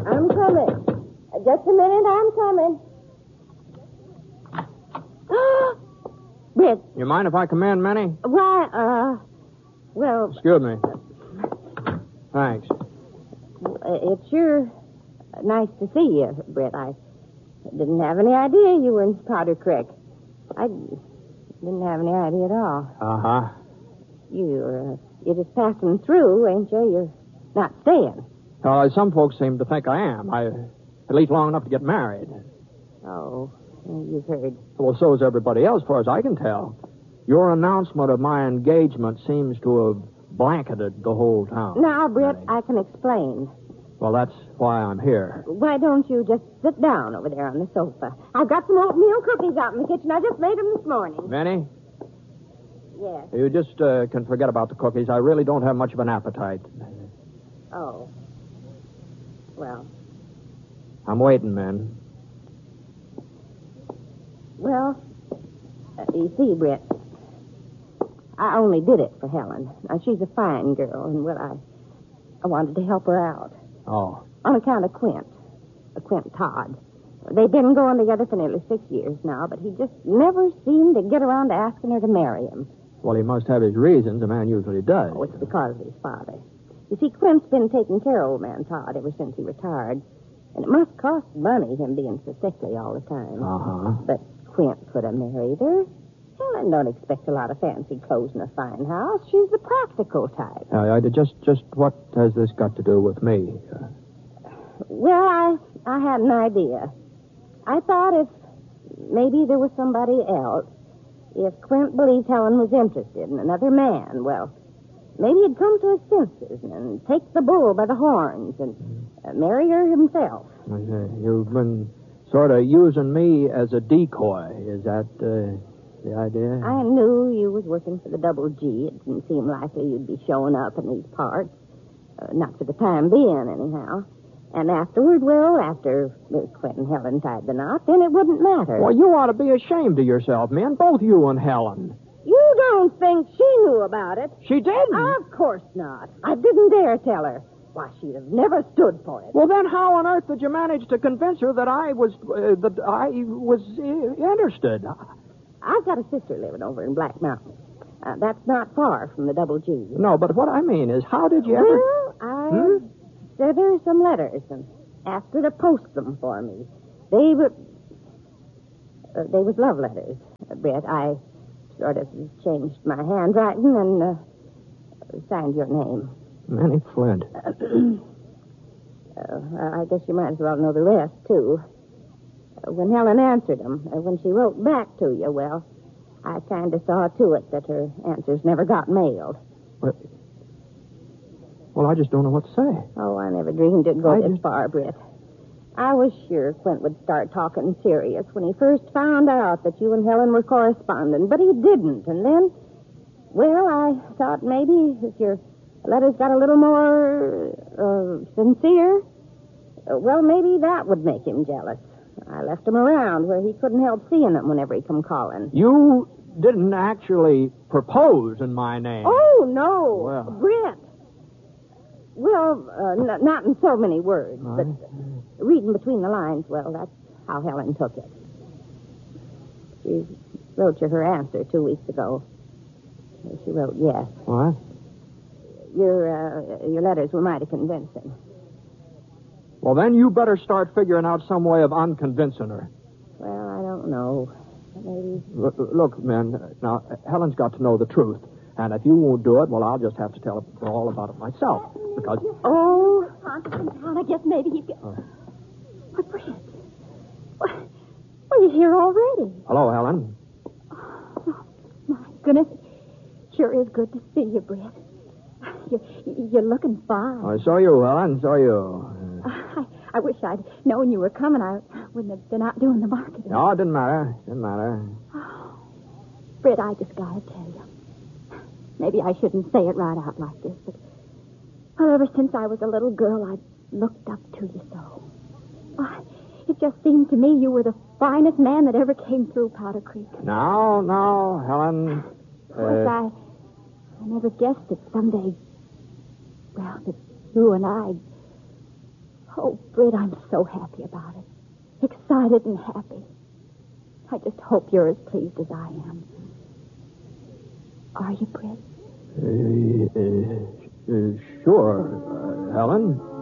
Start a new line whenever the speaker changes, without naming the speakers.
I'm coming. Just a minute, I'm coming. Britt.
You mind if I come in, Minnie?
Why, well...
Excuse me. Thanks.
It's sure nice to see you, Britt. I didn't have any idea you were in Powder Creek. I didn't have any idea at all.
Uh-huh.
You're just passing through, ain't you? You're not staying.
Some folks seem to think I am. At least long enough to get married.
Oh, you've heard.
Well, so is everybody else, as far as I can tell. Your announcement of my engagement seems to have blanketed the whole town.
Now, Britt,
Minnie.
I can explain.
Well, that's why I'm here.
Why don't you just sit down over there on the sofa? I've got some oatmeal cookies out in the kitchen. I just made them this morning.
Minnie?
Yes.
You just can forget about the cookies. I really don't have much of an appetite.
Oh. Well.
I'm waiting, Min.
Well, you see, Britt, I only did it for Helen. Now, she's a fine girl, and, well, I wanted to help her out.
Oh.
On account of Quint Todd. They've been going together for nearly 6 years now, but he just never seemed to get around to asking her to marry him.
Well, he must have his reasons. A man usually does.
Oh, it's because of his father. You see, Quint's been taking care of old man Todd ever since he retired. And it must cost money, him being so sickly all the time.
Uh-huh.
But Quint could have married her. Helen don't expect a lot of fancy clothes in a fine house. She's the practical type.
Just what has this got to do with me?
Well, I had an idea. I thought if maybe there was somebody else, if Quint believed Helen was interested in another man, well, maybe he'd come to his senses and take the bull by the horns and marry her himself.
You've been sort of using me as a decoy. Is that the idea?
I knew you was working for the Double G. It didn't seem likely you'd be showing up in these parts. Not for the time being, anyhow. And afterward, well, after Quint and Helen tied the knot, then it wouldn't matter.
Well, you ought to be ashamed of yourself, man. Both you and Helen.
You don't think she knew about it?
She didn't?
Of course not. I didn't dare tell her. Why, she'd have never stood for it.
Well, then how on earth did you manage to convince her that I was interested?
I've got a sister living over in Black Mountain. That's not far from the Double G.
No, but what I mean is, how did you ever...
Well, I sent her some letters and asked her to post them for me. They was love letters, Brett. I sort of changed my handwriting and signed your name.
Minnie Flint.
I guess you might as well know the rest, too. When Helen answered them, when she wrote back to you, well, I kind of saw to it that her answers never got mailed.
Well, I just don't know what to say.
Oh, I never dreamed it'd go this far, Britt. I was sure Quint would start talking serious when he first found out that you and Helen were corresponding, but he didn't. And then, well, I thought maybe if your letters got a little more sincere, well, maybe that would make him jealous. I left him around where he couldn't help seeing them whenever he come calling.
You didn't actually propose in my name.
Oh, no.
Well.
Britt. Well, not in so many words, but reading between the lines, well, that's how Helen took it. She wrote you her answer 2 weeks ago. She wrote yes.
What?
Your letters were mighty convincing.
Well, then you better start figuring out some way of unconvincing her.
Well, I don't know. Maybe...
Look, man, now, Helen's got to know the truth. And if you won't do it, well, I'll just have to tell her all about it myself. Because...
Oh, I guess maybe you can... What, Brett? Well, you're here already.
Hello, Helen.
Oh, my goodness. Sure is good to see you, Brett. You're looking fine.
Oh, so you, Helen, so you.
I wish I'd known you were coming. I wouldn't have been out doing the marketing.
No, it didn't matter. Didn't matter.
Oh, Brett, I just gotta tell you. Maybe I shouldn't say it right out like this, but well, ever since I was a little girl, I've looked up to you so. Oh, it just seemed to me you were the finest man that ever came through Powder Creek.
No, Helen.
Of course, I never guessed that someday, well, that you and I... Oh, Britt, I'm so happy about it. Excited and happy. I just hope you're as pleased as I am. Are you, Britt?
Sure, Helen.